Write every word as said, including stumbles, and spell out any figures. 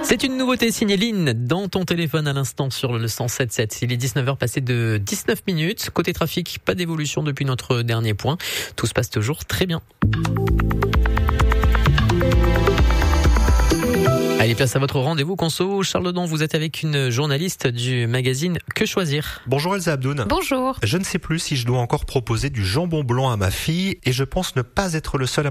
C'est une nouveauté signée Lynn dans ton téléphone à l'instant sur le cent sept sept. Il est dix-neuf heures passées de dix-neuf minutes. Côté trafic, pas d'évolution depuis notre dernier point. Tout se passe toujours très bien. Allez, place à votre rendez-vous conso. Charles Ledon, vous êtes avec une journaliste du magazine Que Choisir. Bonjour Elsa Abdoun. Bonjour. Je ne sais plus si je dois encore proposer du jambon blanc à ma fille et je pense ne pas être le seul à